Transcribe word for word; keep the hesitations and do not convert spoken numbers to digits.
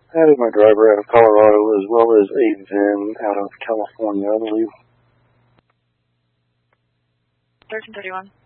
That is my driver out of Colorado as well as a V I N out of California, I believe. thirteen thirty-one.